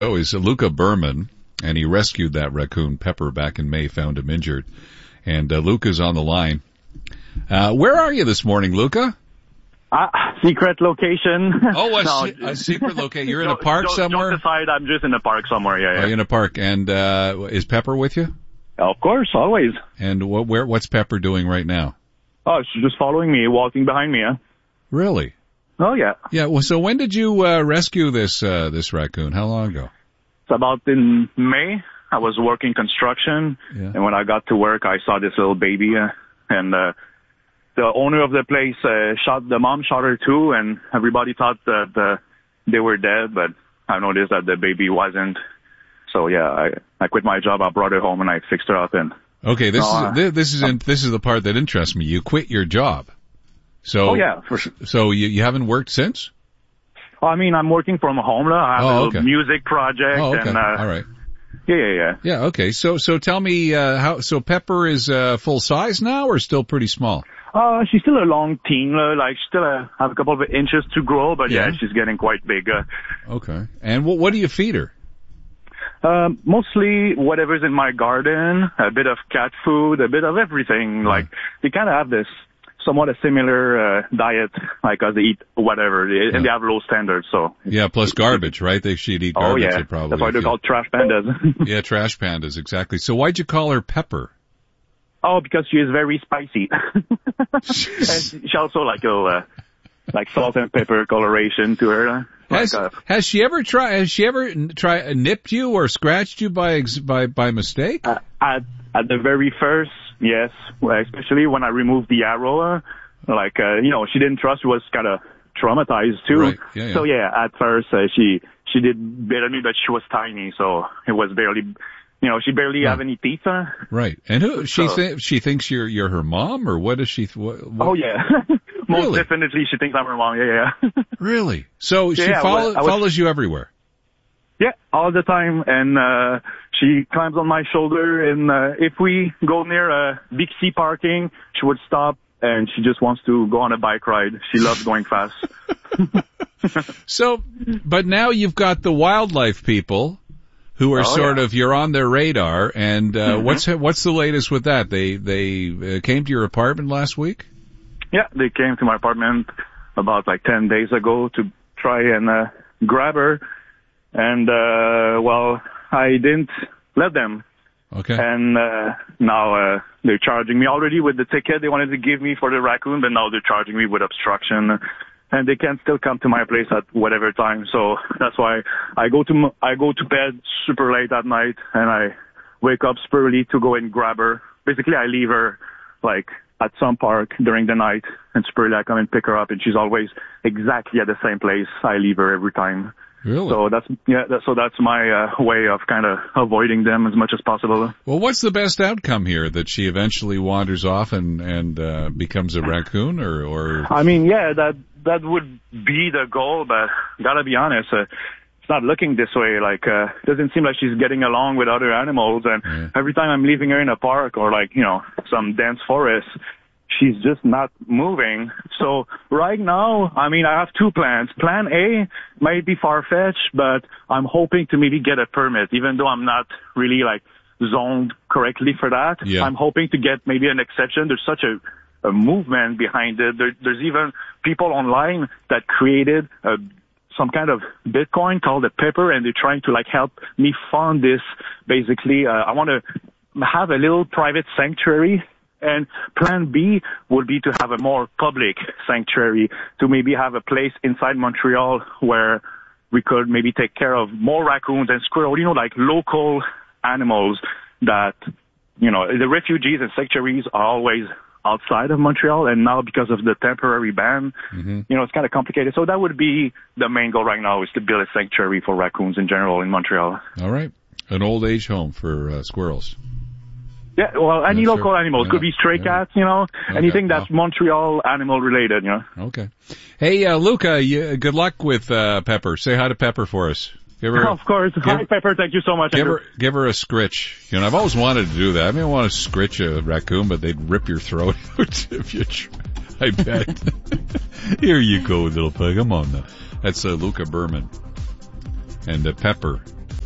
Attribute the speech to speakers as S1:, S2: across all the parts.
S1: Oh, is Luca Berman, and he rescued that raccoon Pepper back in May, found him injured. And Luca's on the line. Where are you this morning, Luca?
S2: Secret location.
S1: Oh, a secret location. You're in a park somewhere?
S2: Don't decide. I'm just in a park somewhere, yeah.
S1: Oh, you're in a park. And is Pepper with you?
S2: Of course, always.
S1: And what's Pepper doing right now?
S2: Oh, she's just following me, walking behind me, yeah.
S1: Really?
S2: Oh, yeah.
S1: Yeah, well, so when did you rescue this raccoon? How long ago?
S2: It's about in May. I was working construction, and when I got to work, I saw this little baby, and the owner of the place the mom shot her too, and everybody thought that they were dead, but I noticed that the baby wasn't. So yeah, I quit my job, I brought her home, and I fixed her up. And
S1: okay, this is the part that interests me. You quit your job. So
S2: oh yeah, for sure.
S1: So you haven't worked since?
S2: I mean, I'm working from home. I have a little music project.
S1: Oh, okay.
S2: And
S1: all right.
S2: Yeah.
S1: Yeah, okay. So tell me, so Pepper is full size now or still pretty small?
S2: She's still a long teen, like still have a couple of inches to grow, but yeah she's getting quite big.
S1: Okay. And what do you feed her?
S2: Mostly whatever's in my garden, a bit of cat food, a bit of everything. Like, they kind of have this somewhat a similar diet, like as they eat whatever, and they have low standards, so.
S1: Yeah, plus garbage, right? She'd eat garbage.
S2: Oh, yeah.
S1: Probably.
S2: That's why they're called trash pandas.
S1: Yeah, trash pandas, exactly. So why'd you call her Pepper?
S2: Oh, because she is very spicy. And she also like salt and pepper coloration to her.
S1: Has she ever nipped you or scratched you by mistake?
S2: At the very first, yes. Well, especially when I removed the arrow, she didn't trust. She was kind of traumatized too.
S1: Right. Yeah.
S2: So yeah, at first she did bit at me, but she was tiny, so it was barely. She barely have any teeth.
S1: Right. And who she thinks you're her mom, or what does she? What?
S2: Oh yeah. Most
S1: really?
S2: Definitely, she thinks I'm her mom. Yeah.
S1: Really? So she follows you everywhere?
S2: Yeah, all the time, and she climbs on my shoulder, and if we go near Big C parking, she would stop, and she just wants to go on a bike ride. She loves going fast.
S1: So, but now you've got the wildlife people who are you're on their radar, and what's the latest with that? They came to your apartment last week?
S2: Yeah, they came to my apartment about 10 days ago to try and grab her. And, I didn't let them.
S1: Okay.
S2: And now they're charging me already with the ticket they wanted to give me for the raccoon, but now they're charging me with obstruction. And they can still come to my place at whatever time. So that's why I go to bed super late at night, and I wake up super early to go and grab her. Basically, I leave her at some park during the night, and super early I come and pick her up, and she's always exactly at the same place I leave her every time.
S1: Really?
S2: So that's my way of kind of avoiding them as much as possible.
S1: Well, what's the best outcome here? That she eventually wanders off and becomes a raccoon, or? I
S2: mean, yeah, that would be the goal, but gotta be honest, it's not looking this way. Doesn't seem like she's getting along with other animals, and every time I'm leaving her in a park or some dense forest, she's just not moving. So right now, I mean, I have two plans. Plan A might be far-fetched, but I'm hoping to maybe get a permit, even though I'm not really zoned correctly for that.
S1: Yeah.
S2: I'm hoping to get maybe an exception. There's such a movement behind it. There's even people online that created some kind of Bitcoin called a Pepper, and they're trying to help me fund this. Basically, I want to have a little private sanctuary. And plan B would be to have a more public sanctuary, to maybe have a place inside Montreal where we could maybe take care of more raccoons and squirrels, local animals that, the refugees and sanctuaries are always outside of Montreal, and now because of the temporary ban, it's kind of complicated. So that would be the main goal right now, is to build a sanctuary for raccoons in general in Montreal.
S1: All right. An old age home for squirrels.
S2: Yeah, well, any local animals. Could be stray cats, anything that's Montreal animal related,
S1: Okay. Hey, Luca, good luck with Pepper. Say hi to Pepper for us.
S2: Of course. Hi, Pepper. Thank you so much.
S1: Give her a scritch. I've always wanted to do that. I mean, I want to scritch a raccoon, but they'd rip your throat out if you try. I bet. Here you go, little pug. Come on now. That's Luca Berman. And Pepper.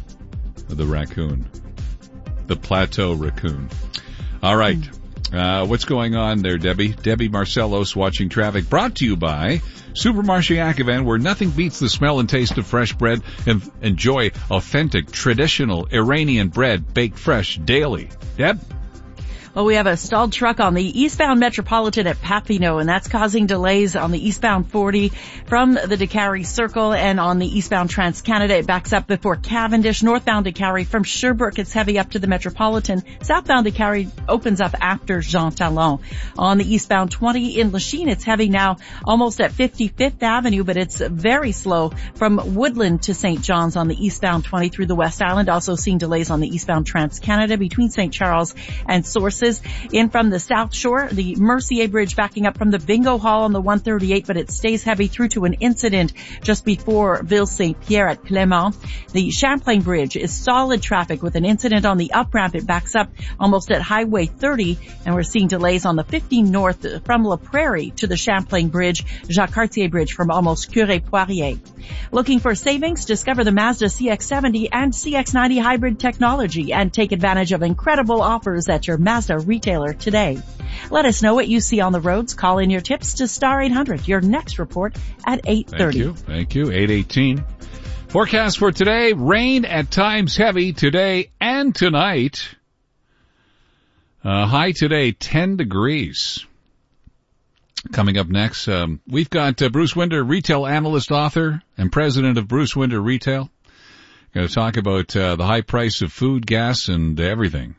S1: the raccoon. The plateau raccoon. All right. What's going on there, Debbie? Debbie Marcellos watching traffic, brought to you by Supermarché Ativan, where nothing beats the smell and taste of fresh bread. And enjoy authentic, traditional Iranian bread baked fresh daily. Deb?
S3: Well, we have a stalled truck on the eastbound Metropolitan at Papineau, and that's causing delays on the eastbound 40 from the DeCarry Circle, and on the eastbound Trans-Canada, it backs up before Cavendish. Northbound DeCarry from Sherbrooke, it's heavy up to the Metropolitan. Southbound DeCarry opens up after Jean Talon. On the eastbound 20 in Lachine, it's heavy now almost at 55th Avenue, but it's very slow from Woodland to St. John's on the eastbound 20 through the West Island. Also seeing delays on the eastbound Trans-Canada between St. Charles and Sources. In from the South Shore, the Mercier Bridge backing up from the Bingo Hall on the 138, but it stays heavy through to an incident just before Ville Saint-Pierre at Clément. The Champlain Bridge is solid traffic with an incident on the up-ramp. It backs up almost at Highway 30, and we're seeing delays on the 15 North from La Prairie to the Champlain Bridge, Jacques Cartier Bridge from almost Curé-Poirier. Looking for savings? Discover the Mazda CX-70 and CX-90 hybrid technology and take advantage of incredible offers at your Mazda retailer today. Let us know what you see on the roads. Call in your tips to Star 800. Your next report at 8:30.
S1: Thank you. 8:18. Forecast for today: rain at times heavy today and tonight. High today 10 degrees. Coming up next, we've got Bruce Winder, retail analyst, author, and president of Bruce Winder Retail. Going to talk about the high price of food, gas, and everything,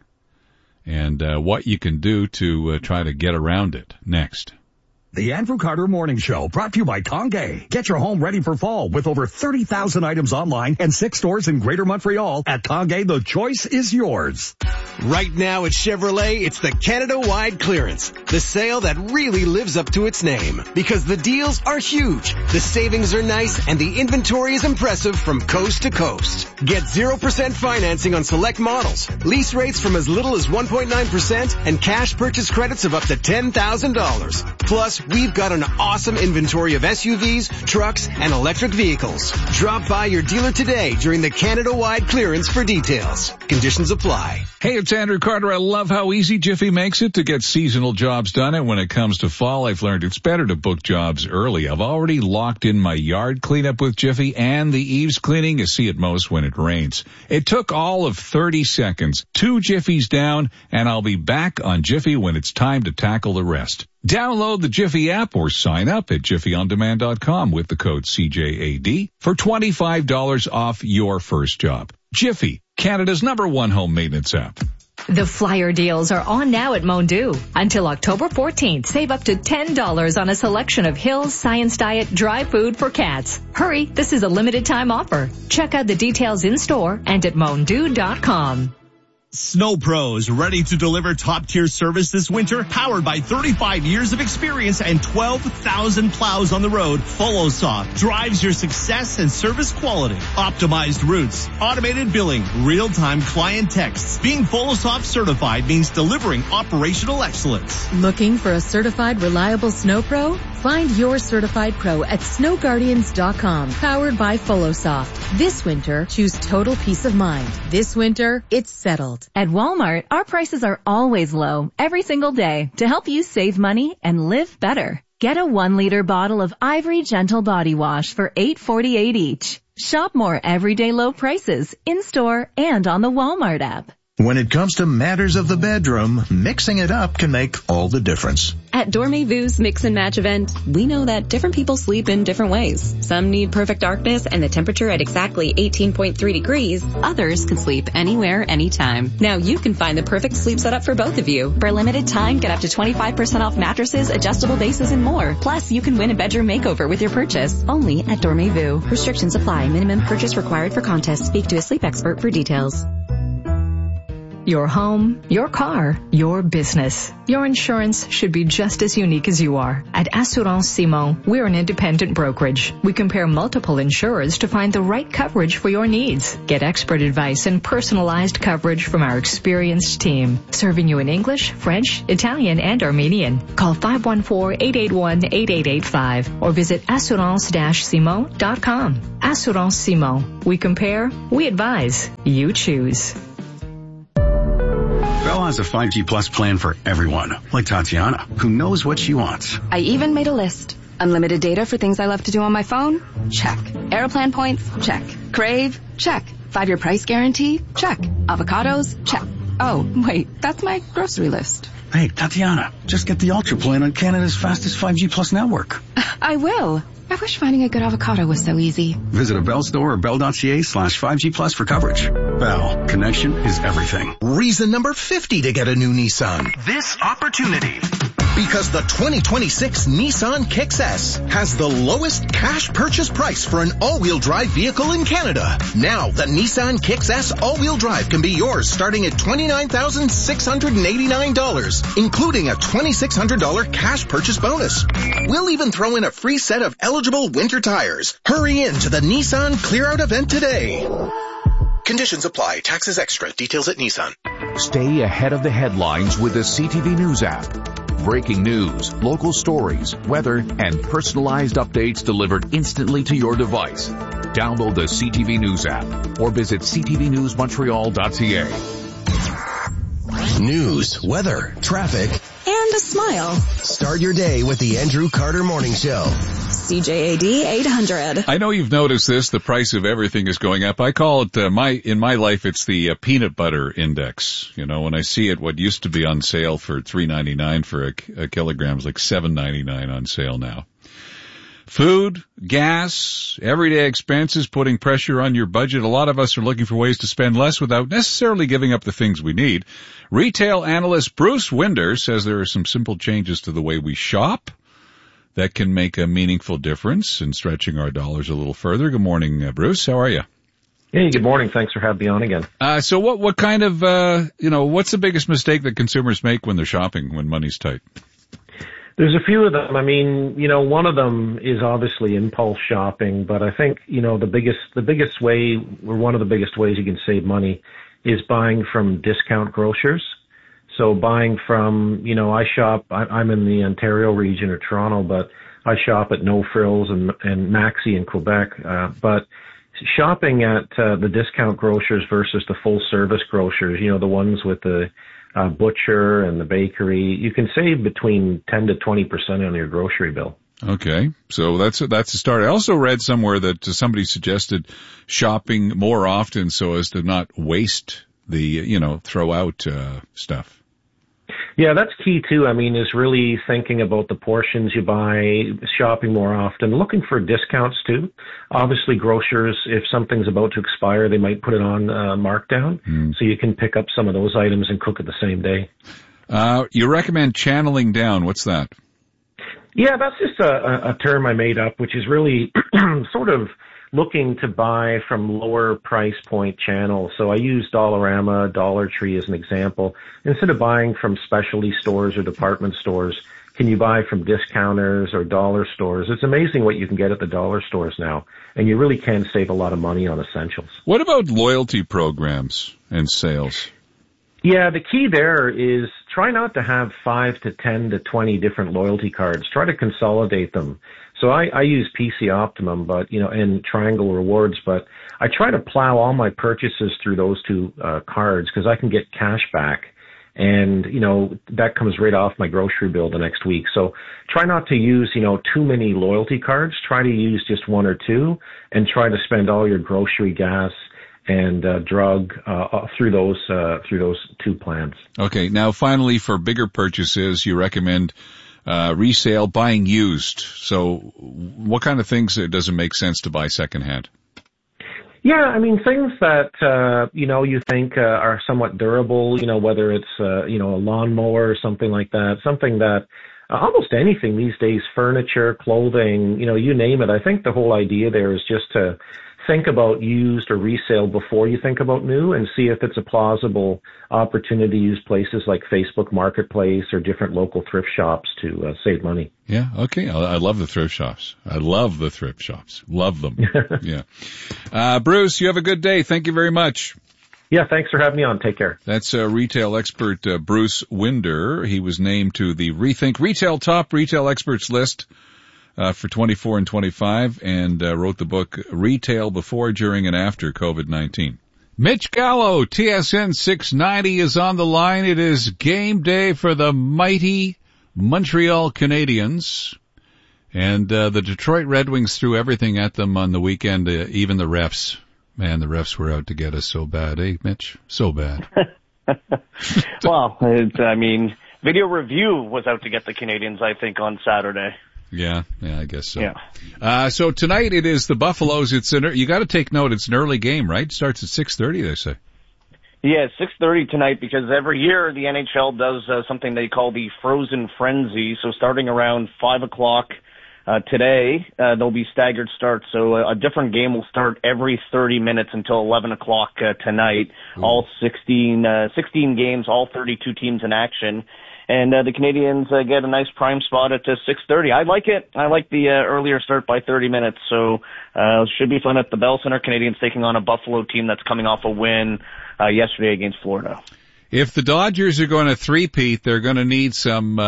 S1: and what you can do to try to get around it. Next.
S4: The Andrew Carter Morning Show, brought to you by Conge. Get your home ready for fall with over 30,000 items online and 6 stores in Greater Montreal. At Conge, the choice is yours.
S5: Right now at Chevrolet, it's the Canada-wide clearance. The sale that really lives up to its name. Because the deals are huge, the savings are nice, and the inventory is impressive from coast to coast. Get 0% financing on select models, lease rates from as little as 1.9%, and cash purchase credits of up to $10,000. Plus, we've got an awesome inventory of SUVs, trucks, and electric vehicles. Drop by your dealer today during the Canada-wide clearance for details. Conditions apply.
S1: Hey, it's Andrew Carter. I love how easy Jiffy makes it to get seasonal jobs done. And when it comes to fall, I've learned it's better to book jobs early. I've already locked in my yard cleanup with Jiffy and the eaves cleaning you see at most when it rains. It took all of 30 seconds, 2 Jiffies down, and I'll be back on Jiffy when it's time to tackle the rest. Download the Jiffy app or sign up at JiffyOnDemand.com with the code CJAD for $25 off your first job. Jiffy, Canada's #1 home maintenance app.
S6: The flyer deals are on now at Mondu. Until October 14th, save up to $10 on a selection of Hill's Science Diet dry food for cats. Hurry, this is a limited time offer. Check out the details in store and at Mondu.com.
S7: Snow Pros, ready to deliver top-tier service this winter, powered by 35 years of experience and 12,000 plows on the road. FoloSoft drives your success and service quality. Optimized routes, automated billing, real-time client texts. Being FoloSoft certified means delivering operational excellence.
S8: Looking for a certified, reliable Snow Pro? Find your certified pro at snowguardians.com, powered by FoloSoft. This winter, choose total peace of mind. This winter, it's settled.
S9: At Walmart, our prices are always low, every single day, to help you save money and live better. Get a 1-liter bottle of Ivory Gentle Body Wash for $8.48 each. Shop more everyday low prices in-store and on the Walmart app.
S10: When it comes to matters of the bedroom, mixing it up can make all the difference.
S11: At Dormez-Vu's Mix and Match event, we know that different people sleep in different ways. Some need perfect darkness and the temperature at exactly 18.3 degrees. Others can sleep anywhere, anytime. Now you can find the perfect sleep setup for both of you. For a limited time, get up to 25% off mattresses, adjustable bases, and more. Plus, you can win a bedroom makeover with your purchase. Only at Dormez-Vu. Restrictions apply. Minimum purchase required for contest. Speak to a sleep expert for details.
S6: Your home, your car, your business. Your insurance should be just as unique as you are. At Assurance Simon, we're an independent brokerage. We compare multiple insurers to find the right coverage for your needs. Get expert advice and personalized coverage from our experienced team, serving you in English, French, Italian, and Armenian. Call 514-881-8885 or visit assurance-simon.com. Assurance Simon. We compare, we advise, you choose.
S12: Bell has a 5G Plus plan for everyone, like Tatiana, who knows what she wants.
S13: I even made a list. Unlimited data for things I love to do on my phone? Check. Airplan points? Check. Crave? Check. 5-year price guarantee? Check. Avocados? Check. Oh, wait, that's my grocery list.
S12: Hey, Tatiana, just get the Ultra plan on Canada's fastest 5G Plus network.
S13: I will. I wish finding a good avocado was so easy.
S12: Visit a Bell store or bell.ca/5G Plus for coverage. Bell, connection is everything.
S10: Reason number 50 to get a new Nissan.
S14: This opportunity.
S10: Because the 2026 Nissan Kicks S has the lowest cash purchase price for an all-wheel drive vehicle in Canada. Now, the Nissan Kicks S all-wheel drive can be yours starting at $29,689, including a $2,600 cash purchase bonus. We'll even throw in a free set of eligible winter tires. Hurry in to the Nissan Clear Out event today. Conditions apply. Taxes extra. Details at Nissan.
S15: Stay ahead of the headlines with the CTV News app. Breaking news, local stories, weather, and personalized updates delivered instantly to your device. Download the CTV News app or visit ctvnewsmontreal.ca.
S10: News, weather, traffic,
S16: and a smile.
S10: Start your day with the Andrew Carter Morning Show.
S16: CJAD 800.
S1: I know you've noticed this. The price of everything is going up. I call it, in my life, it's the peanut butter index. You know, when I see it, what used to be on sale for $3.99 for a kilogram is like $7.99 on sale now. Food, gas, everyday expenses putting pressure on your budget. A lot of us are looking for ways to spend less without necessarily giving up the things we need. Retail analyst Bruce Winder says there are some simple changes to the way we shop that can make a meaningful difference in stretching our dollars a little further. Good morning, Bruce. How are you?
S17: Hey, good morning. Thanks for having me on again.
S1: So what kind of, what's the biggest mistake that consumers make when they're shopping, when money's tight?
S17: There's a few of them. I mean, one of them is obviously impulse shopping, but I think, the biggest way, or one of the biggest ways you can save money is buying from discount grocers. So buying from, I'm in the Ontario region or Toronto, but I shop at No Frills and Maxi in Quebec. But shopping at the discount grocers versus the full service grocers, the ones with the butcher and the bakery, you can save between 10 to 20% on your grocery bill.
S1: Okay, so that's a start. I also read somewhere that somebody suggested shopping more often so as to not waste the, throw out stuff.
S17: Yeah, that's key too. I mean, is really thinking about the portions you buy, shopping more often, looking for discounts too. Obviously, grocers, if something's about to expire, they might put it on markdown, so you can pick up some of those items and cook it the same day.
S1: You recommend channeling down. What's that?
S17: Yeah, that's just a term I made up, which is really sort of looking to buy from lower price point channels. So I use Dollarama, Dollar Tree as an example. Instead of buying from specialty stores or department stores, can you buy from discounters or dollar stores? It's amazing what you can get at the dollar stores now, and you really can save a lot of money on essentials.
S1: What about loyalty programs and sales?
S17: Yeah, the key there is try not to have 5 to 10 to 20 different loyalty cards. Try to consolidate them. So I use PC Optimum, but, and Triangle Rewards, but I try to plow all my purchases through those two cards because I can get cash back. And, that comes right off my grocery bill the next week. So try not to use, too many loyalty cards. Try to use just one or two and try to spend all your grocery, gas, and drug through those two plans.
S1: Okay. Now, finally, for bigger purchases, you recommend resale, buying used. So what kind of things does it make sense to buy secondhand?
S17: Yeah, I mean, things that, you think are somewhat durable, whether it's, a lawnmower or something like that, something that almost anything these days, furniture, clothing, you name it. I think the whole idea there is just to think about used or resale before you think about new, and see if it's a plausible opportunity to use places like Facebook Marketplace or different local thrift shops to save money.
S1: Yeah, okay. I love the thrift shops. Love them. Yeah. Bruce, you have a good day. Thank you very much.
S17: Yeah, thanks for having me on. Take care.
S1: That's retail expert Bruce Winder. He was named to the Rethink Retail Top Retail Experts list for 24 and 25, and wrote the book Retail Before, During, and After COVID-19. Mitch Gallo, TSN 690, is on the line. It is game day for the mighty Montreal Canadiens. And the Detroit Red Wings threw everything at them on the weekend, even the refs. Man, the refs were out to get us so bad, eh, Mitch? So bad.
S14: Well, video review was out to get the Canadians, I think, on Saturday.
S1: Yeah, I guess so.
S14: Yeah.
S1: So tonight it is the Buffaloes. You got to take note. It's an early game, right? It starts at 6:30, they say.
S14: Yeah, 6:30 tonight, because every year the NHL does something they call the Frozen Frenzy. So starting around 5 o'clock today, there'll be staggered starts. So a different game will start every 30 minutes until 11 o'clock tonight. Ooh. All 16 games, all 32 teams in action. And the Canadians get a nice prime spot at 6:30. I like it. I like the earlier start by 30 minutes. So it should be fun at the Bell Center. Canadians taking on a Buffalo team that's coming off a win yesterday against Florida.
S1: If the Dodgers are going to three-peat, they're going to need some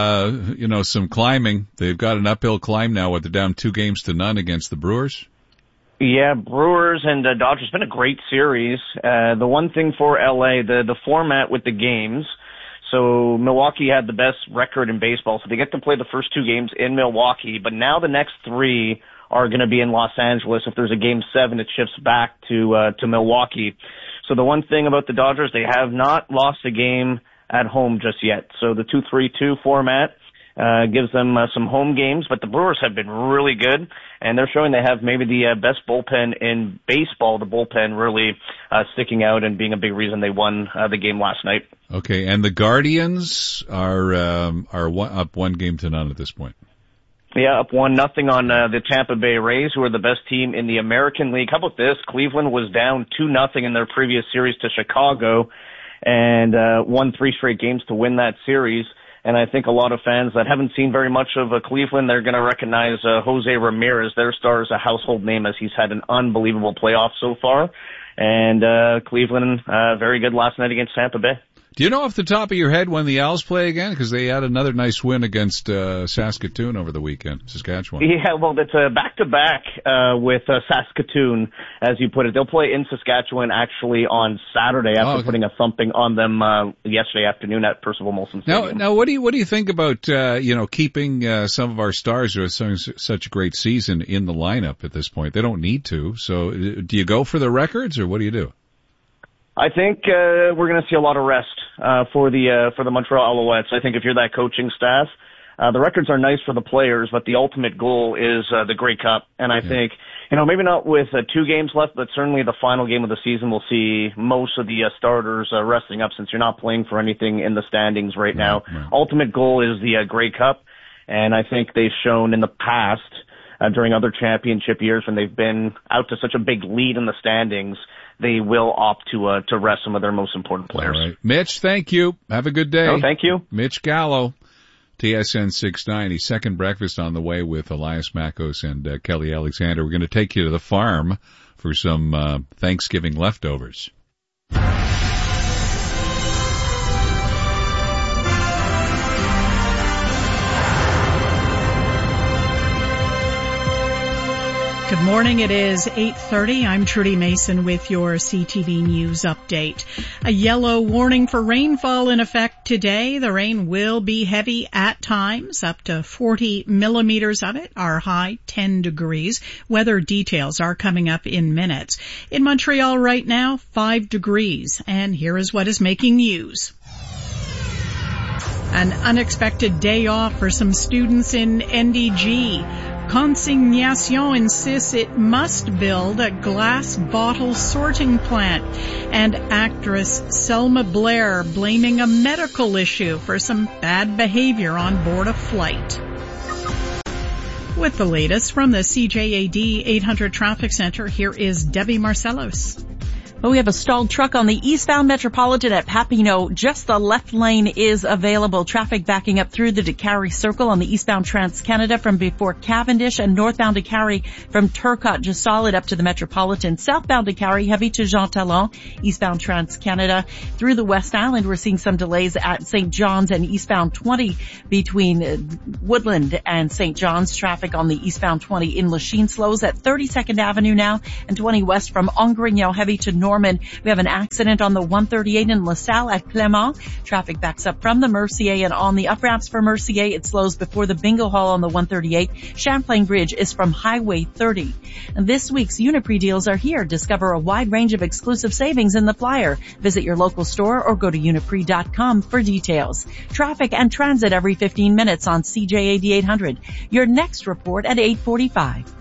S1: climbing. They've got an uphill climb now. They're down 2-0 against the Brewers.
S14: Yeah, Brewers and Dodgers been a great series. The one thing for LA, the format with the games. So Milwaukee had the best record in baseball, so they get to play the first 2 games in Milwaukee, but now the next 3 are going to be in Los Angeles. If there's a Game 7, it shifts back to Milwaukee. So the one thing about the Dodgers, they have not lost a game at home just yet. So the 2-3-2 format gives them some home games, but the Brewers have been really good, and they're showing they have maybe the best bullpen in baseball, the bullpen really sticking out and being a big reason they won the game last night.
S1: Okay, and the Guardians are up 1-0 at this point.
S14: Yeah, up 1-0 on the Tampa Bay Rays, who are the best team in the American League. How about this? Cleveland was down 2-0 in their previous series to Chicago and won 3 straight games to win that series. And I think a lot of fans that haven't seen very much of Cleveland, they're going to recognize Jose Ramirez. Their star is a household name, as he's had an unbelievable playoff so far. And Cleveland, very good last night against Tampa Bay.
S1: Do you know off the top of your head when the Owls play again? Because they had another nice win against Saskatoon over the weekend, Saskatchewan.
S14: Yeah, well, it's a back-to-back with Saskatoon, as you put it. They'll play in Saskatchewan actually on Saturday after putting a thumping on them yesterday afternoon at Percival Molson Stadium.
S1: Now, what do you think about keeping some of our stars who are having such a great season in the lineup at this point? They don't need to. So, do you go for the records, or what do you do?
S14: I think we're going to see a lot of rest for the Montreal Alouettes. I think if you're that coaching staff, the records are nice for the players, but the ultimate goal is the Grey Cup. And I think, maybe not with 2 games left, but certainly the final game of the season, we'll see most of the starters resting up, since you're not playing for anything in the standings right now. Right. Ultimate goal is the Grey Cup, and I think they've shown in the past during other championship years when they've been out to such a big lead in the standings, they will opt to rest some of their most important players.
S1: All right. Mitch, thank you. Have a good day.
S14: Oh, thank you.
S1: Mitch Gallo, TSN 690. Second breakfast on the way with Elias Makos and Kelly Alexander. We're going to take you to the farm for some Thanksgiving leftovers.
S18: Good morning. It is 8:30. I'm Trudy Mason with your CTV News update. A yellow warning for rainfall in effect today. The rain will be heavy at times, up to 40 millimeters of it. Our high 10 degrees. Weather details are coming up in minutes. In Montreal right now, 5 degrees. And here is what is making news. An unexpected day off for some students in NDG. Consignation insists it must build a glass bottle sorting plant. And actress Selma Blair blaming a medical issue for some bad behavior on board a flight. With the latest from the CJAD 800 Traffic Center, here is Debbie Marcellos.
S3: Well, we have a stalled truck on the eastbound Metropolitan at Papineau. Just the left lane is available. Traffic backing up through the DeCarry Circle on the eastbound Trans-Canada from before Cavendish, and northbound DeCarry from Turcotte, just solid up to the Metropolitan. Southbound DeCarry, heavy to Jean Talon. Eastbound Trans-Canada through the West Island. We're seeing some delays at St. John's and eastbound 20 between Woodland and St. John's. Traffic on the eastbound 20 in Lachine slows at 32nd Avenue now, and 20 west from Ongrignon, heavy to Norman. We have an accident on the 138 in LaSalle at Clement. Traffic backs up from the Mercier, and on the up ramps for Mercier, it slows before the Bingo Hall on the 138. Champlain Bridge is from Highway 30. And this week's Uniprix deals are here. Discover a wide range of exclusive savings in the flyer. Visit your local store or go to uniprix.com for details. Traffic and transit every 15 minutes on CJAD 800. Your next report at 8:45.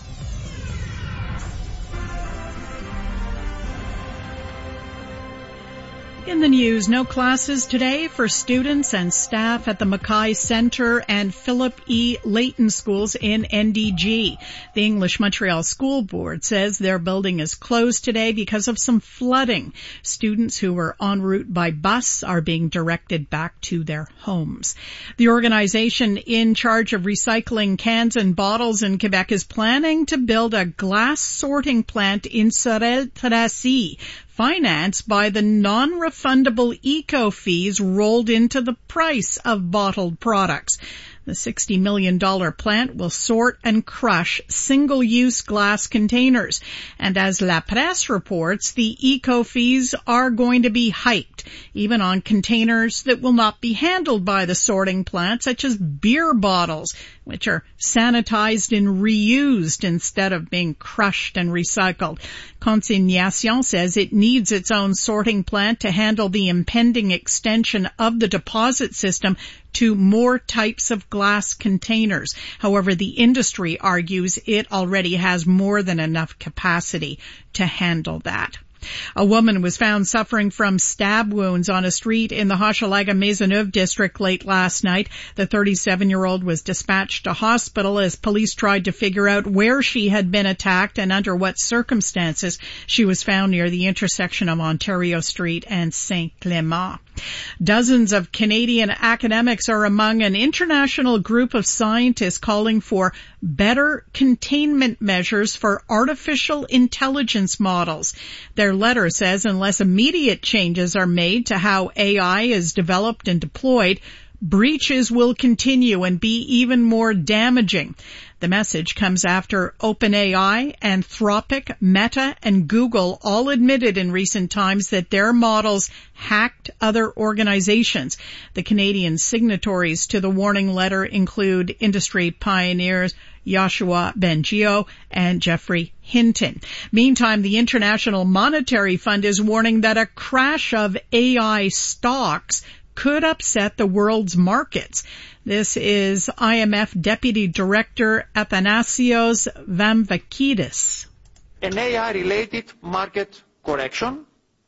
S18: In the news, no classes today for students and staff at the Mackay Centre and Philip E. Layton schools in NDG. The English Montreal School Board says their building is closed today because of some flooding. Students who were en route by bus are being directed back to their homes. The organization in charge of recycling cans and bottles in Quebec is planning to build a glass sorting plant in Sorel-Tracy, financed by the non-refundable eco-fees rolled into the price of bottled products. The $60 million plant will sort and crush single-use glass containers. And as La Presse reports, the eco-fees are going to be hiked, even on containers that will not be handled by the sorting plant, such as beer bottles, which are sanitized and reused instead of being crushed and recycled. Consignation says it needs its own sorting plant to handle the impending extension of the deposit system to more types of glass containers. However, the industry argues it already has more than enough capacity to handle that. A woman was found suffering from stab wounds on a street in the Hochelaga Maisonneuve district late last night. The 37-year-old was dispatched to hospital as police tried to figure out where she had been attacked and under what circumstances. She was found near the intersection of Ontario Street and Saint Clement. Dozens of Canadian academics are among an international group of scientists calling for better containment measures for artificial intelligence models. Their letter says unless immediate changes are made to how AI is developed and deployed, breaches will continue and be even more damaging. The message comes after OpenAI, Anthropic, Meta, and Google all admitted in recent times that their models hacked other organizations. The Canadian signatories to the warning letter include industry pioneers Yoshua Bengio and Jeffrey Hinton. Meantime, the International Monetary Fund is warning that a crash of AI stocks could upset the world's markets. This is IMF Deputy Director Athanasios Vamvakidis.
S19: An AI-related market correction,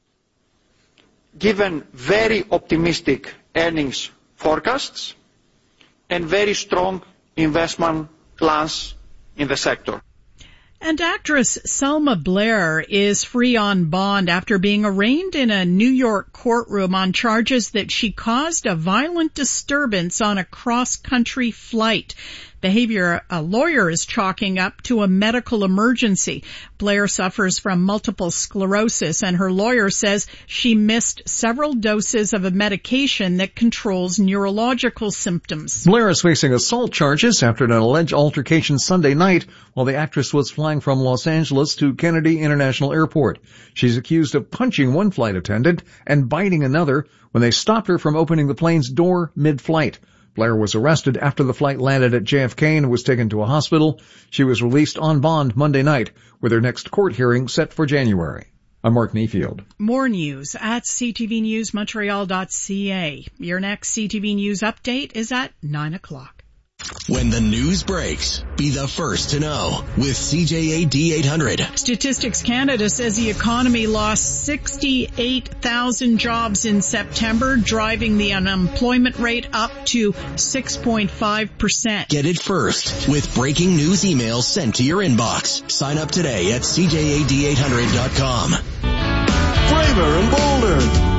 S19: given very optimistic earnings forecasts and very strong investment plans in the sector.
S18: And actress Selma Blair is free on bond after being arraigned in a New York courtroom on charges that she caused a violent disturbance on a cross-country flight. Behavior a lawyer is chalking up to a medical emergency. Blair suffers from multiple sclerosis, and her lawyer says she missed several doses of a medication that controls neurological symptoms.
S20: Blair is facing assault charges after an alleged altercation Sunday night while the actress was flying from Los Angeles to Kennedy International Airport. She's accused of punching one flight attendant and biting another when they stopped her from opening the plane's door mid-flight. Blair was arrested after the flight landed at JFK and was taken to a hospital. She was released on bond Monday night, with her next court hearing set for January. I'm Mark Mayfield.
S18: More news at ctvnewsmontreal.ca. Your next CTV News update is at 9 o'clock.
S5: When the news breaks, be the first to know with CJAD 800.
S18: Statistics Canada says the economy lost 68,000 jobs in September, driving the unemployment rate up to 6.5%.
S5: Get it first with breaking news emails sent to your inbox. Sign up today at CJAD800.com.
S21: Kramer and Boulder.